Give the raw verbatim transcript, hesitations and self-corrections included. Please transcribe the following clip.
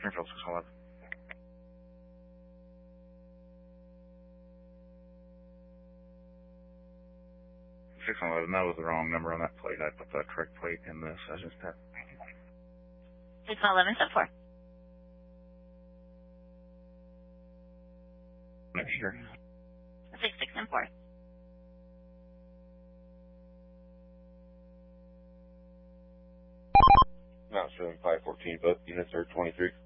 Springfield six eleven. six eleven, that was the wrong number on that plate. I put the correct plate in this. I just had. six eleven, step four. Make sure. six six and four. Mount seven five fourteen, both units are twenty-three.